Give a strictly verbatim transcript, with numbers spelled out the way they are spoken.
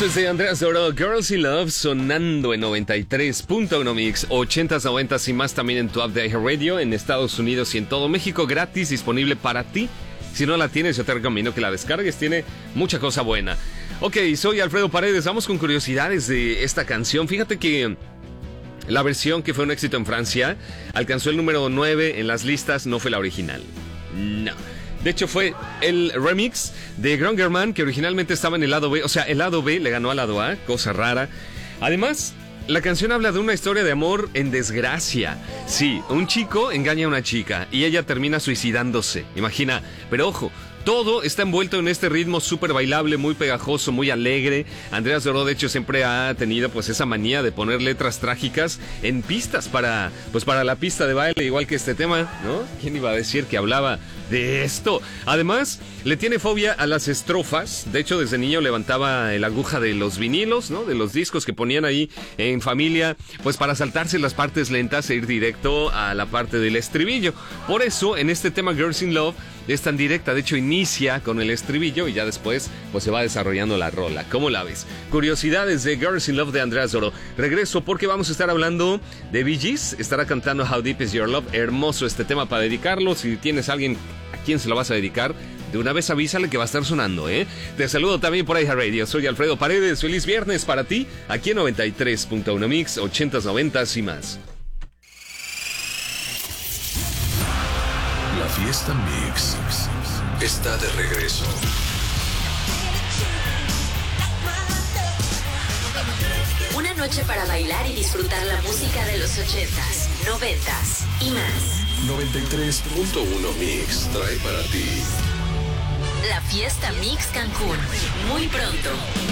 Esto es de Andreas Doro, Girls in Love, sonando en noventa y tres punto uno Mix, ochentas, noventas y más también en tu app de iHeartRadio, en Estados Unidos y en todo México, gratis, disponible para ti. Si no la tienes, yo te recomiendo que la descargues, tiene mucha cosa buena. Ok, soy Alfredo Paredes, vamos con curiosidades de esta canción. Fíjate que la versión que fue un éxito en Francia alcanzó el número nueve en las listas, no fue la original. No. De hecho, fue el remix de Grongerman, que originalmente estaba en el lado B. O sea, el lado B le ganó al lado A, cosa rara. Además, la canción habla de una historia de amor en desgracia. Sí, un chico engaña a una chica y ella termina suicidándose. Imagina, pero ojo, todo está envuelto en este ritmo súper bailable, muy pegajoso, muy alegre. Andreas Doro, de hecho, siempre ha tenido pues esa manía de poner letras trágicas en pistas para, pues, para la pista de baile, igual que este tema, ¿no? ¿Quién iba a decir que hablaba de esto? Además, le tiene fobia a las estrofas. De hecho, desde niño levantaba la aguja de los vinilos, ¿no? De los discos que ponían ahí en familia, pues para saltarse las partes lentas e ir directo a la parte del estribillo. Por eso, en este tema Girls in Love es tan directa. De hecho, inicia con el estribillo y ya después pues se va desarrollando la rola. ¿Cómo la ves? Curiosidades de Girls in Love de Andreas Doro. Regreso porque vamos a estar hablando de Bee Gees. Estará cantando How Deep Is Your Love. Hermoso este tema para dedicarlo. Si tienes a alguien a quien se lo vas a dedicar, de una vez avísale que va a estar sonando, ¿eh? Te saludo también por iHeartRadio. Soy Alfredo Paredes. Feliz viernes para ti. Aquí en noventa y tres punto uno Mix, ochentas, noventas y más. La fiesta Mix está de regreso. Una noche para bailar y disfrutar la música de los ochentas, noventas y más. noventa y tres punto uno Mix trae para ti la fiesta Mix Cancún. Muy pronto.